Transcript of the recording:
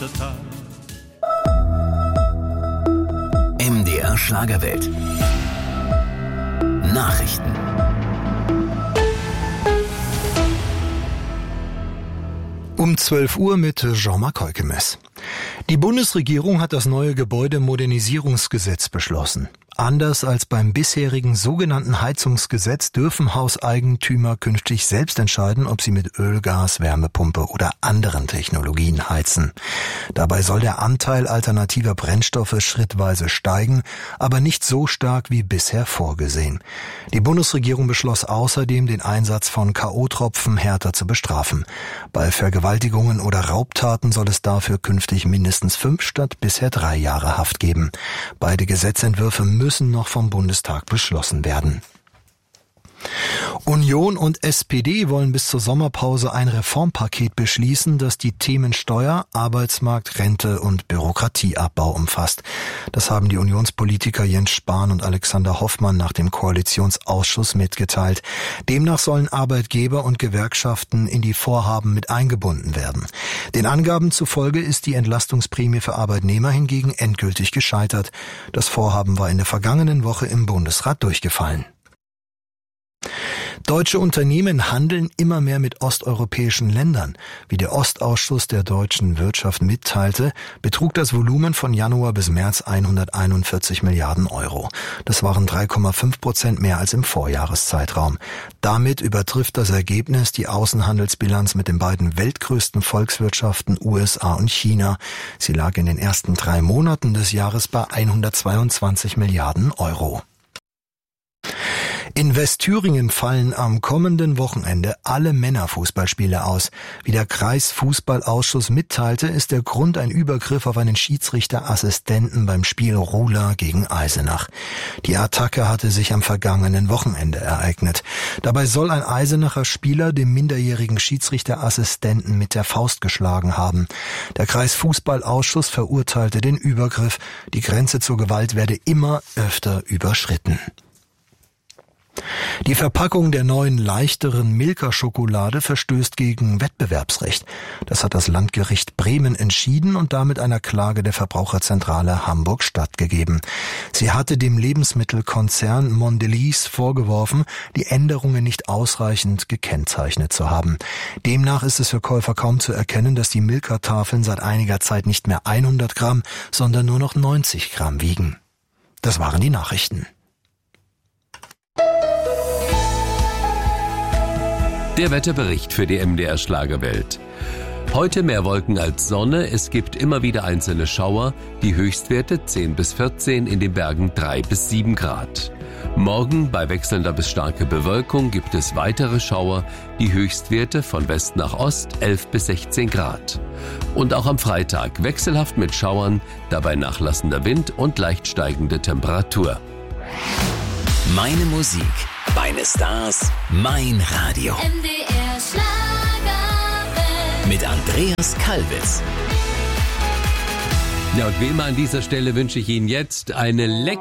Tag. MDR Schlagerwelt. Nachrichten. Um 12 Uhr mit Jean-Marc Heukemes. Die Bundesregierung hat das neue Gebäudemodernisierungsgesetz beschlossen. Anders als beim bisherigen sogenannten Heizungsgesetz dürfen Hauseigentümer künftig selbst entscheiden, ob sie mit Öl, Gas, Wärmepumpe oder anderen Technologien heizen. Dabei soll der Anteil alternativer Brennstoffe schrittweise steigen, aber nicht so stark wie bisher vorgesehen. Die Bundesregierung beschloss außerdem, den Einsatz von K.O.-Tropfen härter zu bestrafen. Bei Vergewaltigungen oder Raubtaten soll es dafür künftig mindestens 5 statt bisher 3 Jahre Haft geben. Beide Gesetzentwürfe müssen noch vom Bundestag beschlossen werden. Union und SPD wollen bis zur Sommerpause ein Reformpaket beschließen, das die Themen Steuer, Arbeitsmarkt, Rente und Bürokratieabbau umfasst. Das haben die Unionspolitiker Jens Spahn und Alexander Hoffmann nach dem Koalitionsausschuss mitgeteilt. Demnach sollen Arbeitgeber und Gewerkschaften in die Vorhaben mit eingebunden werden. Den Angaben zufolge ist die Entlastungsprämie für Arbeitnehmer hingegen endgültig gescheitert. Das Vorhaben war in der vergangenen Woche im Bundesrat durchgefallen. Deutsche Unternehmen handeln immer mehr mit osteuropäischen Ländern. Wie der Ostausschuss der deutschen Wirtschaft mitteilte, betrug das Volumen von Januar bis März 141 Milliarden Euro. Das waren 3,5% mehr als im Vorjahreszeitraum. Damit übertrifft das Ergebnis die Außenhandelsbilanz mit den beiden weltgrößten Volkswirtschaften USA und China. Sie lag in den ersten 3 Monaten des Jahres bei 122 Milliarden Euro. In Westthüringen fallen am kommenden Wochenende alle Männerfußballspiele aus. Wie der Kreisfußballausschuss mitteilte, ist der Grund ein Übergriff auf einen Schiedsrichterassistenten beim Spiel Ruhla gegen Eisenach. Die Attacke hatte sich am vergangenen Wochenende ereignet. Dabei soll ein Eisenacher Spieler dem minderjährigen Schiedsrichterassistenten mit der Faust geschlagen haben. Der Kreisfußballausschuss verurteilte den Übergriff. Die Grenze zur Gewalt werde immer öfter überschritten. Die Verpackung der neuen leichteren Milka-Schokolade verstößt gegen Wettbewerbsrecht. Das hat das Landgericht Bremen entschieden und damit einer Klage der Verbraucherzentrale Hamburg stattgegeben. Sie hatte dem Lebensmittelkonzern Mondelez vorgeworfen, die Änderungen nicht ausreichend gekennzeichnet zu haben. Demnach ist es für Käufer kaum zu erkennen, dass die Milka-Tafeln seit einiger Zeit nicht mehr 100 Gramm, sondern nur noch 90 Gramm wiegen. Das waren die Nachrichten. Der Wetterbericht für die MDR Schlagerwelt. Heute mehr Wolken als Sonne, es gibt immer wieder einzelne Schauer, die Höchstwerte 10 bis 14, in den Bergen 3 bis 7 Grad. Morgen bei wechselnder bis starker Bewölkung gibt es weitere Schauer, die Höchstwerte von West nach Ost 11 bis 16 Grad. Und auch am Freitag wechselhaft mit Schauern, dabei nachlassender Wind und leicht steigende Temperatur. Meine Musik, meine Stars, mein Radio. MDR Schlagerwelt. Mit Andreas Kalbitz. Ja, und wie immer an dieser Stelle wünsche ich Ihnen jetzt eine leckere